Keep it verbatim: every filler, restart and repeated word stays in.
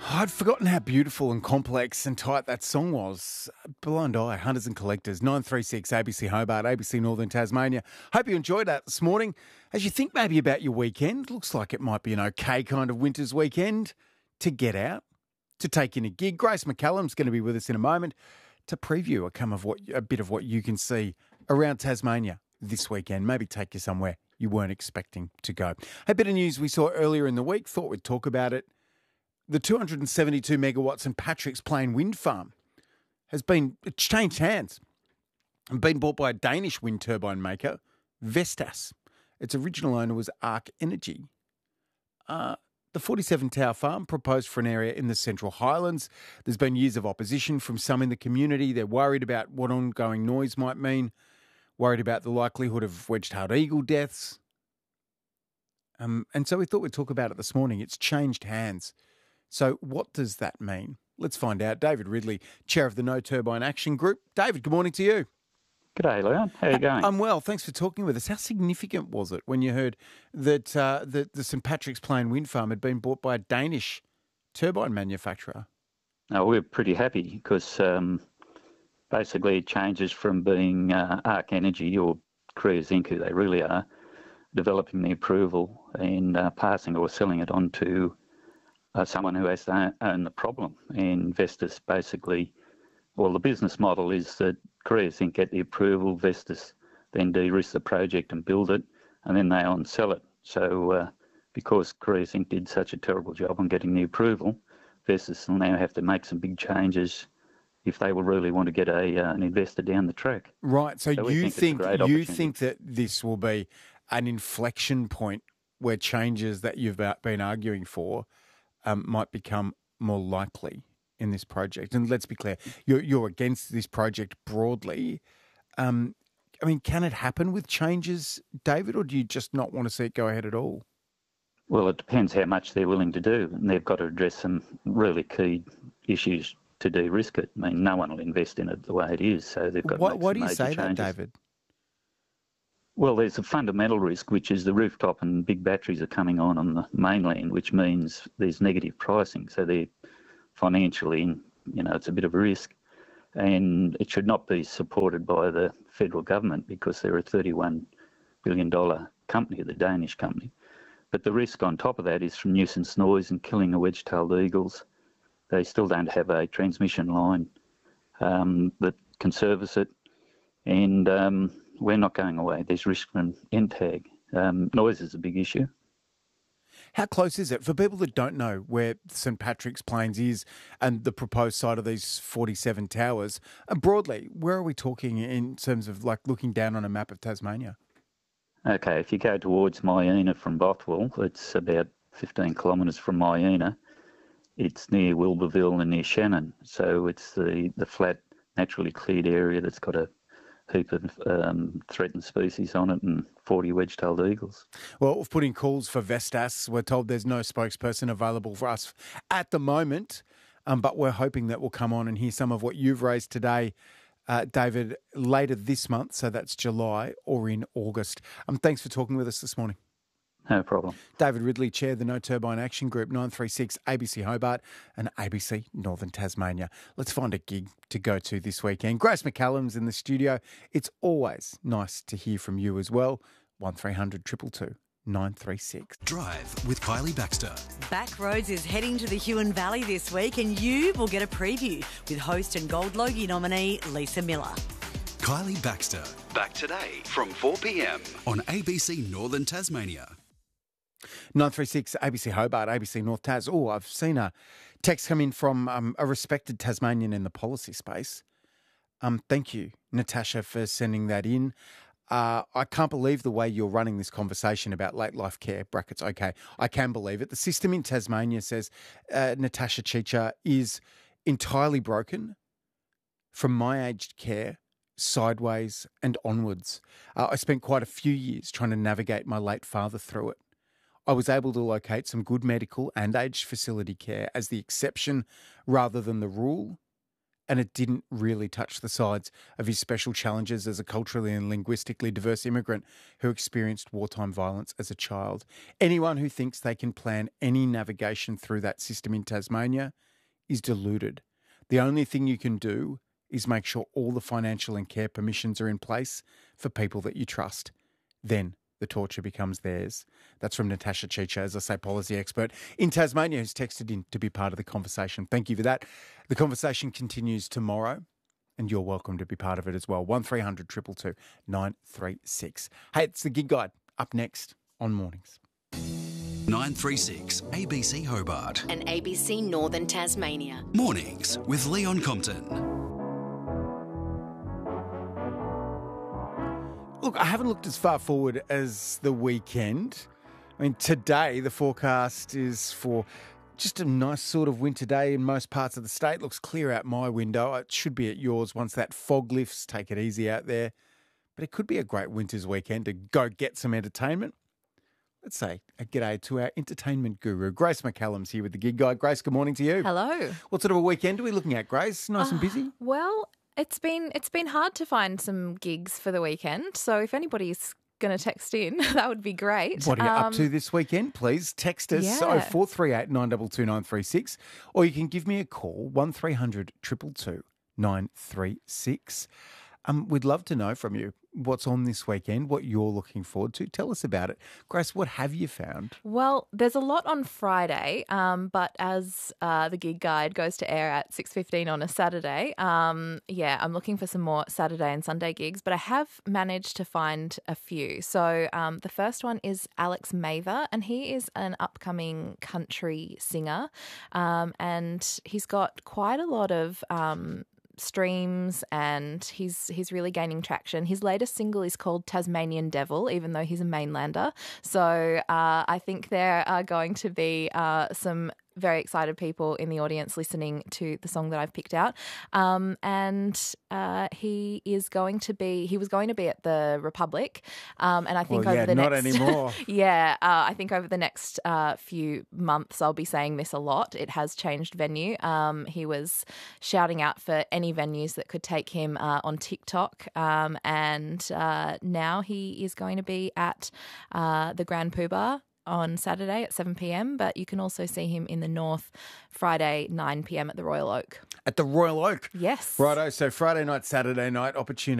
I'd forgotten how beautiful and complex and tight that song was. Blind Eye, Hunters and Collectors, nine three six A B C Hobart, A B C Northern Tasmania. Hope you enjoyed that this morning. As you think maybe about your weekend, looks like it might be an okay kind of winter's weekend to get out, to take in a gig. Grace McCallum's going to be with us in a moment to preview a, come of what, a bit of what you can see around Tasmania this weekend. Maybe take you somewhere you weren't expecting to go. A bit of news we saw earlier in the week, thought we'd talk about it. The two hundred seventy-two megawatts St Patrick's Plain wind farm has been it's changed hands and been bought by a Danish wind turbine maker, Vestas. Its original owner was Arc Energy. Uh, the forty-seven tower farm proposed for an area in the Central Highlands. There's been years of opposition from some in the community. They're worried about what ongoing noise might mean, worried about the likelihood of wedge-tailed eagle deaths. Um, and so we thought we'd talk about it this morning. It's changed hands. So what does that mean? Let's find out. David Ridley, Chair of the No Turbine Action Group. David, good morning to you. G'day, Leon. How are you going? I'm well. Thanks for talking with us. How significant was it when you heard that uh, the, the St Patrick's Plain wind farm had been bought by a Danish turbine manufacturer? Oh, we're pretty happy because um, basically it changes from being uh, Arc Energy or Korea Zinc, who they really are, developing the approval and uh, passing or selling it on to Uh, someone who has to own the problem. And Vestas basically, well, the business model is that Korea Zinc get the approval, Vestas then de-risk the project and build it, and then they on sell it. So uh, because Korea Zinc did such a terrible job on getting the approval, Vestas will now have to make some big changes if they will really want to get a uh, an investor down the track. Right. So, so you think, think you think that this will be an inflection point where changes that you've been arguing for Um, might become more likely in this project. And let's be clear, you're, you're against this project broadly. Um, I mean, can it happen with changes, David, or do you just not want to see it go ahead at all? Well, it depends how much they're willing to do, and they've got to address some really key issues to de-risk it. I mean, no one will invest in it the way it is, so they've got Why, to make why some do you major say changes. that, David? Well, there's a fundamental risk, which is the rooftop and big batteries are coming on on the mainland, which means there's negative pricing. So they're financially, you know, it's a bit of a risk. And it should not be supported by the federal government because they're a thirty-one billion dollars company, the Danish company. But the risk on top of that is from nuisance noise and killing the wedge-tailed eagles. They still don't have a transmission line um, that can service it. And um, we're not going away. There's risk from N TAG. Um, noise is a big issue. How close is it? For people that don't know where St Patrick's Plains is and the proposed site of these forty-seven towers, and broadly, where are we talking in terms of like looking down on a map of Tasmania? Okay, if you go towards Myena from Bothwell, it's about fifteen kilometres from Myena. It's near Wilberville and near Shannon. So it's the, the flat, naturally cleared area that's got a heap of um, threatened species on it and forty wedge-tailed eagles. Well, we've put in calls for Vestas. We're told there's no spokesperson available for us at the moment, um, but we're hoping that we'll come on and hear some of what you've raised today, uh, David, later this month, so that's July or in August. Um, thanks for talking with us this morning. No problem. David Ridley, Chair of the No Turbine Action Group, nine three six A B C Hobart and A B C Northern Tasmania. Let's find a gig to go to this weekend. Grace McCallum's in the studio. It's always nice to hear from you as well. one three hundred two two two nine three six. Drive with Kylie Baxter. Backroads is heading to the Huon Valley this week and you will get a preview with host and Gold Logie nominee Lisa Miller. Kylie Baxter. Back today from four p.m. on A B C Northern Tasmania. nine three six A B C Hobart, A B C North Tas. Oh, I've seen a text come in from um, a respected Tasmanian in the policy space. Um, thank you, Natasha, for sending that in. Uh, I can't believe the way you're running this conversation about late life care, brackets, okay. I can believe it. The system in Tasmania, says uh, Natasha Chicha, is entirely broken from my aged care, sideways and onwards. Uh, I spent quite a few years trying to navigate my late father through it. I was able to locate some good medical and aged facility care as the exception rather than the rule, and it didn't really touch the sides of his special challenges as a culturally and linguistically diverse immigrant who experienced wartime violence as a child. Anyone who thinks they can plan any navigation through that system in Tasmania is deluded. The only thing you can do is make sure all the financial and care permissions are in place for people that you trust. Then the torture becomes theirs. That's from Natasha Chicha, as I say, policy expert in Tasmania, who's texted in to be part of the conversation. Thank you for that. The conversation continues tomorrow, and you're welcome to be part of it as well. one three hundred two two two nine three six. Hey, it's the Gig Guide up next on Mornings. nine three six A B C Hobart. And A B C Northern Tasmania. Mornings with Leon Compton. Look, I haven't looked as far forward as the weekend. I mean, today the forecast is for just a nice sort of winter day in most parts of the state. Looks clear out my window. It should be at yours once that fog lifts. Take it easy out there. But it could be a great winter's weekend to go get some entertainment. Let's say a g'day to our entertainment guru. Grace McCallum's here with the Gig Guide. Grace, good morning to you. Hello. What sort of a weekend are we looking at, Grace? Nice and busy? Well, it's been it's been hard to find some gigs for the weekend. So if anybody's going to text in, that would be great. What are you Um, up to this weekend? Please text us yeah. oh four three eight, nine two two, nine three six, or you can give me a call one three hundred two two two nine three six. Um, we'd love to know from you what's on this weekend, what you're looking forward to. Tell us about it. Grace, what have you found? Well, there's a lot on Friday, um, but as uh, the Gig Guide goes to air at six fifteen on a Saturday, um, yeah, I'm looking for some more Saturday and Sunday gigs, but I have managed to find a few. So um, the first one is Alex Mather, and he is an upcoming country singer, um, and he's got quite a lot of Um, streams, and he's he's really gaining traction. His latest single is called Tasmanian Devil, even though he's a mainlander. So uh, I think there are going to be uh, some very excited people in the audience listening to the song that I've picked out. Um, and uh, he is going to be, he was going to be at the Republic. Um, and I think Well, over yeah, the not next, anymore. yeah, uh, I think over the next uh, few months, I'll be saying this a lot. It has changed venue. Um, he was shouting out for any venues that could take him uh, on TikTok. Um, and uh, now he is going to be at uh, the Grand Poobah on Saturday at seven p.m, but you can also see him in the North Friday, nine p.m. at the Royal Oak. At the Royal Oak? Yes. Righto, so Friday night, Saturday night, opportunity